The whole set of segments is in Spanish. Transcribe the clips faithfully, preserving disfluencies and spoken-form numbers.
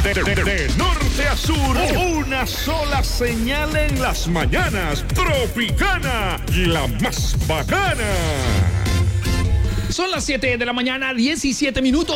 De, de- de norte a sur, una sola señal en las mañanas. Tropicana, la más bacana. Son las siete de la mañana, diecisiete minutos.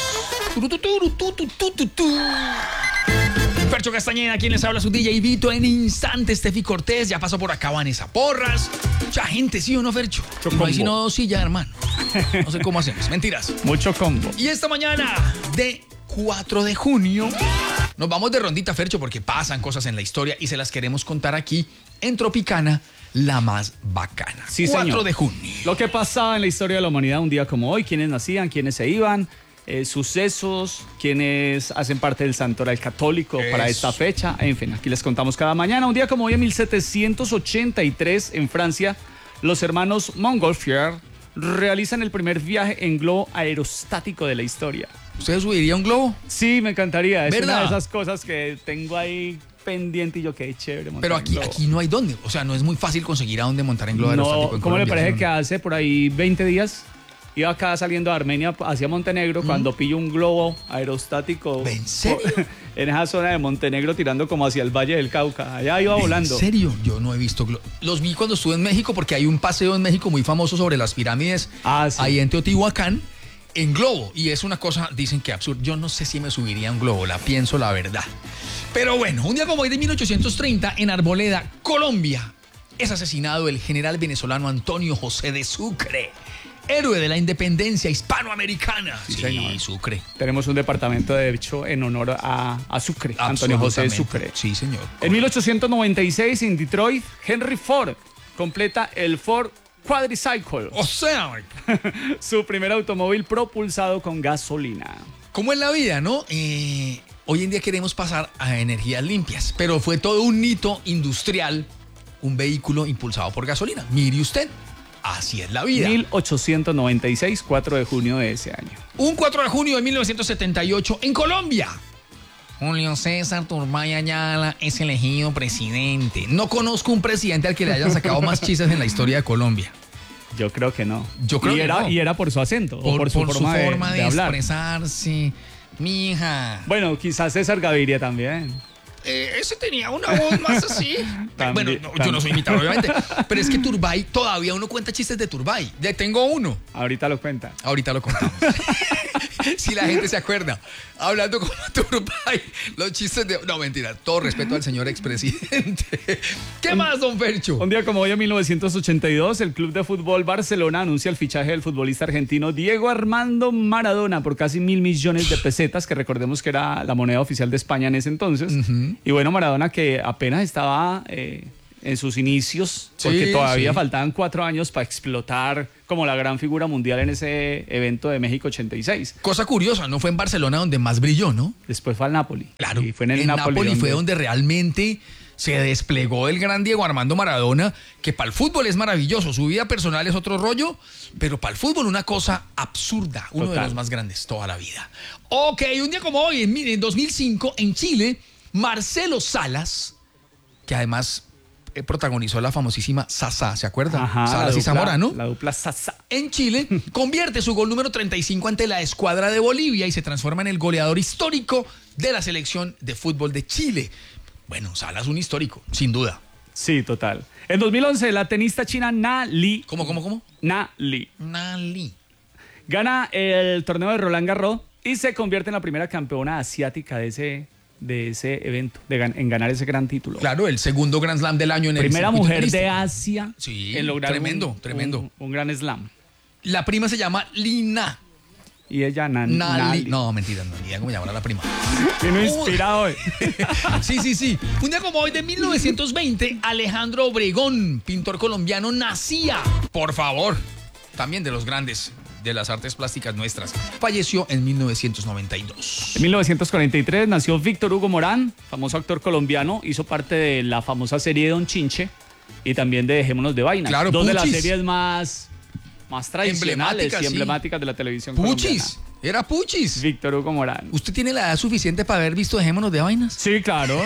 Fercho Castañeda, quien les habla, su D J Vito. En instantes, Steffi Cortés. Ya pasó por acá Vanessa Porras. Mucha gente, ¿sí o no, Fercho? No hay sino dos sillas, hermano. No sé cómo hacemos. Mentiras. Mucho combo. Y esta mañana de cuatro de junio nos vamos de rondita, Fercho, porque pasan cosas en la historia y se las queremos contar aquí en Tropicana, la más bacana. Sí, cuatro señor. de junio. Lo que pasaba en la historia de la humanidad un día como hoy, quiénes nacían, quiénes se iban, eh, sucesos, quienes hacen parte del santoral católico Eso. para esta fecha. En fin, aquí les contamos cada mañana. Un día como hoy, en mil setecientos ochenta y tres, en Francia, los hermanos Montgolfier realizan el primer viaje en globo aerostático de la historia. ¿Usted subiría un globo? Sí, me encantaría. Es ¿Verdad? una de esas cosas que tengo ahí pendiente y yo qué chévere montar Pero en aquí, globo. aquí no hay dónde. O sea, no es muy fácil conseguir a dónde montar en globo aerostático. No, en ¿cómo le Colombia, parece ¿sí que o no? hace por ahí veinte días iba acá saliendo de Armenia hacia Montenegro cuando pillo un globo aerostático? ¿En serio? En esa zona de Montenegro tirando como hacia el Valle del Cauca. Allá iba volando. ¿En serio? Yo no he visto globos. Los vi cuando estuve en México porque hay un paseo en México muy famoso sobre las pirámides. Ah, sí. Ahí en Teotihuacán, en globo. Y es una cosa, dicen que absurdo. Yo no sé si me subiría a un globo, la pienso la verdad. Pero bueno, un día como hoy de mil ochocientos treinta, en Arboleda, Colombia, es asesinado el general venezolano Antonio José de Sucre, héroe de la independencia hispanoamericana. Sí, Sí, señor. Sucre. Tenemos un departamento de hecho en honor a, a Sucre, Antonio José de Sucre. Sí, señor. En mil ochocientos noventa y seis, en Detroit, Henry Ford completa el Ford Quadricycle, O sea, su primer automóvil propulsado con gasolina. como en la vida, ¿no? Eh, hoy en día queremos pasar a energías limpias, pero fue todo un hito industrial, un vehículo impulsado por gasolina. Mire usted, así es la vida. mil ochocientos noventa y seis, cuatro de junio de ese año. Un cuatro de junio de mil novecientos setenta y ocho, en Colombia, Julio César Turbay Ayala es elegido presidente. No conozco un presidente al que le hayan sacado más chistes en la historia de Colombia. Yo creo que no. Yo creo y que era, no. Y era por su acento o por su forma, de, forma de, de hablar. expresarse. Mija. Bueno, quizás César Gaviria también. Eh, ese tenía una voz más así. También, bueno, no, yo también. no soy imitador, obviamente. Pero es que Turbay, todavía uno cuenta chistes de Turbay. Ya tengo uno. Ahorita lo cuenta. Ahorita lo contamos. Si la gente se acuerda. Hablando como Turbay, los chistes de... No, mentira. Todo respeto al señor expresidente. ¿Qué más, don Fercho? Un día como hoy, en mil novecientos ochenta y dos, el Club de Fútbol Barcelona anuncia el fichaje del futbolista argentino Diego Armando Maradona por casi mil millones de pesetas, que recordemos que era la moneda oficial de España en ese entonces. Uh-huh. Y bueno, Maradona, que apenas estaba eh, en sus inicios, porque Sí, todavía sí. faltaban cuatro años para explotar como la gran figura mundial en ese evento de México ochenta y seis. Cosa curiosa, no fue en Barcelona donde más brilló, ¿no? Después fue al Napoli. Claro, Y fue en el en Napoli, Napoli donde- fue donde realmente se desplegó el gran Diego Armando Maradona, que para el fútbol es maravilloso, su vida personal es otro rollo, pero para el fútbol una cosa absurda, uno Total. de los más grandes toda la vida. Ok, un día como hoy, en, en dos mil cinco, en Chile, Marcelo Salas, que además eh, protagonizó la famosísima Sasa, ¿se acuerda? Ajá, Salas la y dupla- Zamora, ¿no? La dupla Sasa. En Chile, convierte su gol número treinta y cinco ante la escuadra de Bolivia y se transforma en el goleador histórico de la selección de fútbol de Chile. Bueno, Salas un histórico, sin duda. Sí, total. En dos mil once, la tenista china Na Li, ¿Cómo, cómo, cómo? Na Li Nali. gana el torneo de Roland Garros y se convierte en la primera campeona asiática de ese, de ese evento, de gan- en ganar ese gran título. Claro, el segundo Grand Slam del año en el Primera circuito mujer de tenístico. Asia Sí, en lograr tremendo, un, tremendo. Un, un gran slam. La prima se llama Lina. Y ella, Na, Nali. Nali. No, mentira, no, ni idea cómo llamar la prima. Vino inspirado hoy. Sí, sí, sí. Un día como hoy de mil novecientos veinte, Alejandro Obregón, pintor colombiano, nacía. Por favor, también de los grandes de las artes plásticas nuestras. Falleció en mil novecientos noventa y dos. En mil novecientos cuarenta y tres nació Víctor Hugo Morán, famoso actor colombiano. Hizo parte de la famosa serie Don Chinche y también de Dejémonos de Vainas. Claro, dos de las Puchis. series más, más tradicionales Emblemáticas, y sí. emblemáticas de la televisión Puchis, colombiana. era Puchis. Víctor Hugo Morán. ¿Usted tiene la edad suficiente para haber visto Dejémonos de Vainas? Sí, claro.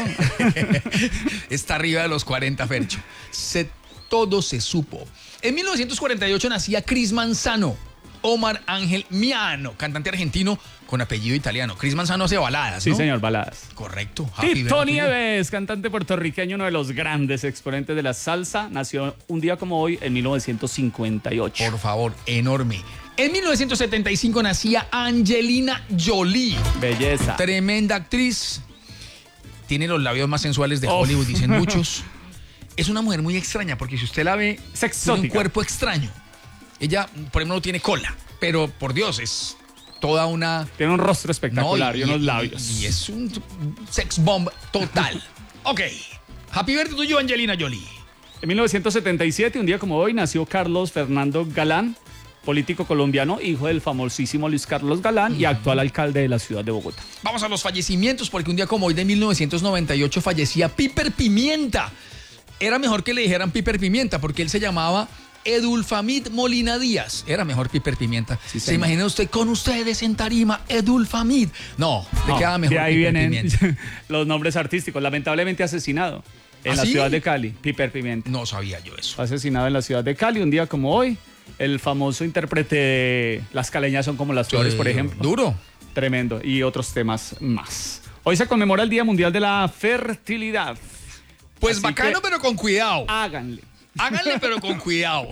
Está arriba de los cuarenta, Fercho. Se, todo se supo. En mil novecientos cuarenta y ocho nacía Cris Manzano, Omar Ángel Miano, cantante argentino con apellido italiano. Chris Manzano hace baladas, Sí, ¿no? señor, baladas. Correcto. Happy Tito birthday. Nieves, cantante puertorriqueño, uno de los grandes exponentes de la salsa, nació un día como hoy en mil novecientos cincuenta y ocho. Por favor, enorme. En mil novecientos setenta y cinco nacía Angelina Jolie. Belleza. Tremenda actriz. Tiene los labios más sensuales de Oh. Hollywood, dicen muchos. Es una mujer muy extraña porque si usted la ve, Es tiene un exótica. cuerpo extraño. Ella, por ejemplo, no tiene cola, pero por Dios, es toda una... Tiene un rostro espectacular No, y, unos labios. Y, y es un sex bomb total. Ok. Happy birthday tuyo, Angelina Jolie. En mil novecientos setenta y siete, un día como hoy, nació Carlos Fernando Galán, político colombiano, hijo del famosísimo Luis Carlos Galán y actual alcalde de la ciudad de Bogotá. Vamos a los fallecimientos, porque un día como hoy de mil novecientos noventa y ocho fallecía Piper Pimienta. Era mejor que le dijeran Piper Pimienta, porque él se llamaba Edulfamid Molina Díaz. Era mejor Piper Pimienta. Sí, ¿Se señor. imagina usted con ustedes en tarima, Edulfamid? No, le No, queda mejor de ahí Piper vienen Pimienta. los nombres artísticos. Lamentablemente asesinado en ¿Ah, la sí? ciudad de Cali, Piper Pimienta. No sabía yo eso. Fue asesinado en la ciudad de Cali un día como hoy. El famoso intérprete de Las caleñas son como las flores, por Eh, ejemplo. Duro. Tremendo. Y otros temas más. Hoy se conmemora el Día Mundial de la Fertilidad. Pues Así bacano, que pero con cuidado. háganle. Háganle, pero con cuidado.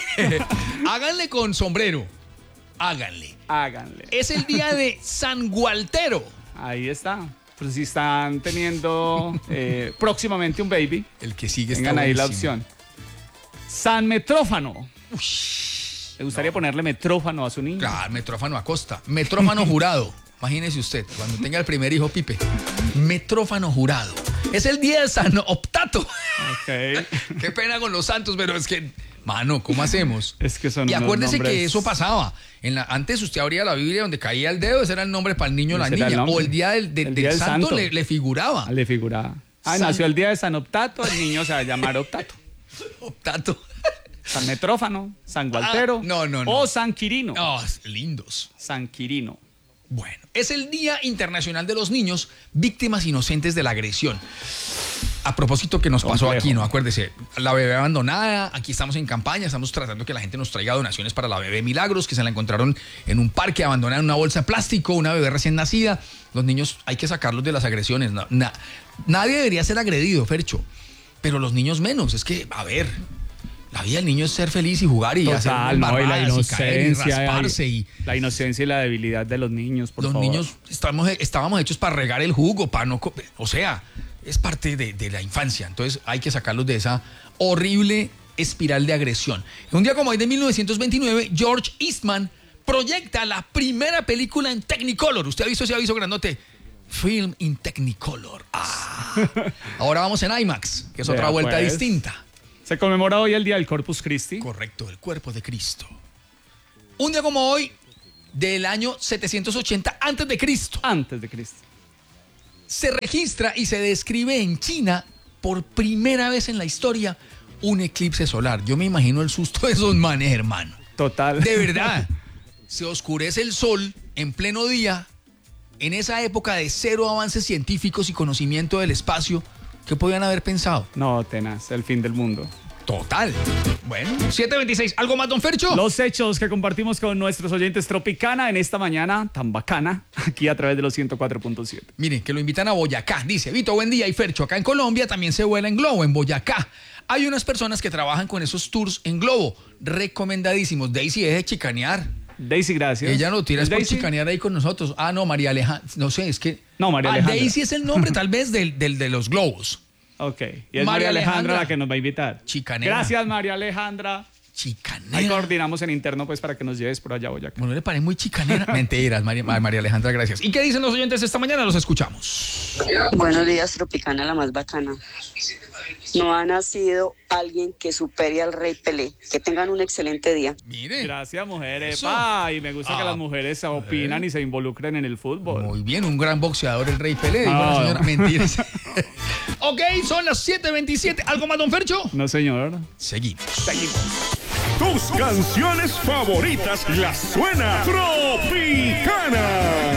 Háganle con sombrero. Háganle. Háganle. Es el día de San Gualtero. Ahí está. Pues si están teniendo eh, próximamente un baby, El que sigue está tengan ahí la buenísimo. opción. San Metrófano. ¿Le gustaría ponerle metrófano a su niño? Claro, metrófano Acosta. Metrófano jurado. Imagínese usted, cuando tenga el primer hijo, Pipe. Metrófano jurado. Es el día de San Optato. Ok. Qué pena con los santos, pero es que, mano, ¿cómo hacemos? Es que son Y unos acuérdese nombres- que eso pasaba. En la, antes usted abría la Biblia donde caía el dedo, ese era el nombre para el niño o la Ese era el niña. nombre. O el día del, de- El del día del santo, santo. Le, le figuraba. Ah, le figuraba. Ah, San- nació el día de San Optato, el niño se va a llamar Optato. Optato. San Metrófano, San Gualtero. Ah, no, no, no. O San Quirino. Oh, lindos. San Quirino. Bueno, es el Día Internacional de los Niños Víctimas Inocentes de la Agresión. A propósito que nos pasó Complejo. aquí, ¿no? Acuérdese, la bebé abandonada, aquí estamos en campaña, estamos tratando que la gente nos traiga donaciones para la bebé Milagros, que se la encontraron en un parque abandonada en una bolsa de plástico, una bebé recién nacida. Los niños hay que sacarlos de las agresiones. No, na- nadie debería ser agredido, Fercho, pero los niños menos. Es que, a ver, la vida del niño es ser feliz y jugar y hacer Total, no, y la embarradas y caer y inocencia. rasparse y... La inocencia y la debilidad de los niños, por Los favor. niños estamos, estábamos hechos para regar el jugo, para no... co- O sea, es parte de, de la infancia. Entonces hay que sacarlos de esa horrible espiral de agresión. Un día como hoy de mil novecientos veintinueve, George Eastman proyecta la primera película en Technicolor. ¿Usted ha visto ese aviso grandote? Film in Technicolor. Ah. Ahora vamos en IMAX, que es otra Vea, vuelta pues. distinta. Se conmemora hoy el Día del Corpus Christi. Correcto, el cuerpo de Cristo. Un día como hoy, del año setecientos ochenta antes de Cristo, Antes de Cristo. se registra y se describe en China por primera vez en la historia un eclipse solar. Yo me imagino el susto de esos manes, hermano. Total. De verdad, se oscurece el sol en pleno día, en esa época de cero avances científicos y conocimiento del espacio. ¿Qué podían haber pensado? No, tenaz, el fin del mundo. Total. Bueno, siete veintiséis. ¿Algo más, don Fercho? Los hechos que compartimos con nuestros oyentes Tropicana en esta mañana tan bacana, aquí a través de los ciento cuatro punto siete. Miren, que lo invitan a Boyacá. Dice, Vito, buen día. Y Fercho, acá en Colombia también se vuela en globo, en Boyacá. Hay unas personas que trabajan con esos tours en globo. Recomendadísimos. Daisy, deje de chicanear. Daisy, gracias. Ella no tira ¿Es es por Daisy? chicanear ahí con nosotros. Ah, no, María Alejandra. No sé, es que... No, María Ah, Alejandra. Daisy es el nombre tal vez del, del de los globos. Ok. Y es María María Alejandra, Alejandra la que nos va a invitar. Chicanera. Gracias, María Alejandra. Ahí Chicanera. coordinamos en interno pues para que nos lleves por allá, Boyacá. Bueno, le parece muy chicanera. Mentiras, María, María Alejandra, gracias. ¿Y qué dicen los oyentes esta mañana? Los escuchamos. Buenos días, Tropicana, la más bacana. No ha nacido alguien que supere al Rey Pelé. Que tengan un excelente día. Mire. Gracias, mujeres. Eso. Pa, y me gusta Ah, que las mujeres se opinan y se involucren en el fútbol. Muy bien, un gran boxeador, el Rey Pelé. Dijo Ah. la señora. Mentiras. Ok, son las siete veintisiete. ¿Algo más, don Fercho? No, señor. Seguimos. Tus canciones favoritas las suena Tropicana.